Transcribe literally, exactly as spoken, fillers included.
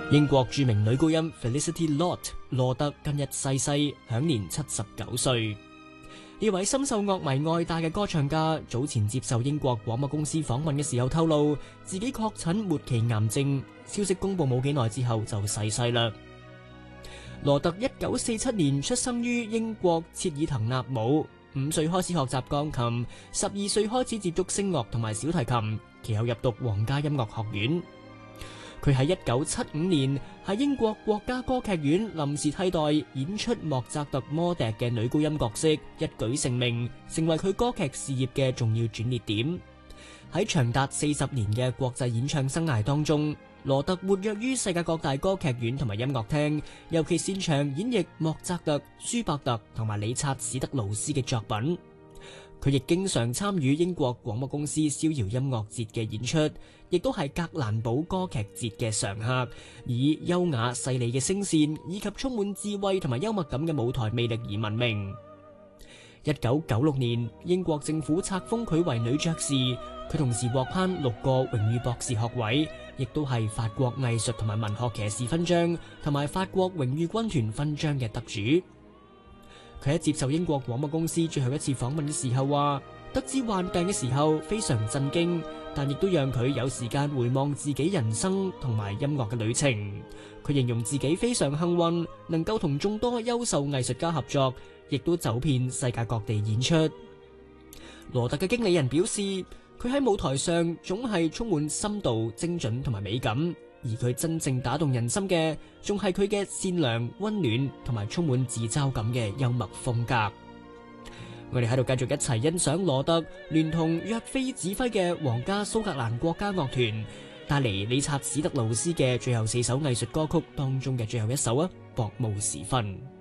英國著名女高音 Felicity Lott 羅特近日逝世，享年七十九歲。呢位深受樂迷愛戴嘅歌唱家，早前接受英國廣播公司訪問嘅時候透露，自己確診末期癌症，消息公布冇幾耐之後就逝世啦。羅特一九四七年出生於英國切爾滕納姆，五歲開始學習鋼琴，十二歲開始接觸聲樂同埋小提琴，其後入讀皇家音樂學院。佢喺一九七五年喺英國國家歌劇院臨時替代演出莫扎特魔笛嘅女高音角色，一舉成名，成為佢歌劇事業嘅重要轉捩點。喺長達四十年嘅國際演唱生涯當中，羅特活躍於世界各大歌劇院同埋音樂廳，尤其擅長演繹莫扎特、舒伯特同埋理察史特勞斯嘅作品。佢亦經常參與英國廣播公司逍遙音樂節嘅演出，亦都係格蘭堡歌劇節嘅常客，以優雅細膩嘅聲線以及充滿智慧同埋幽默感嘅舞台魅力而聞名。一九九六年，英國政府冊封佢為女爵士，佢同時獲頒六個榮譽博士學位，亦都係法國藝術同埋文學騎士勳章同埋法國榮譽軍團勳章嘅得主。佢喺接受英國廣播公司最後一次訪問嘅時候話，得知患病嘅時候非常震驚，但亦都讓佢有時間回望自己人生同埋音樂嘅旅程。佢形容自己非常幸運，能夠同眾多優秀藝術家合作，亦都走遍世界各地演出。羅特嘅經理人表示，佢喺舞台上總係充滿深度、精準同埋美感。而佢真正打動人心嘅，仲係佢嘅善良、溫暖同埋充滿自嘲感嘅幽默風格。我哋喺度繼續一齊欣賞羅特聯同約菲指揮嘅皇家蘇格蘭國家樂團帶嚟理察史特勞斯嘅最後四首藝術歌曲當中嘅最後一首啊，薄暮時分。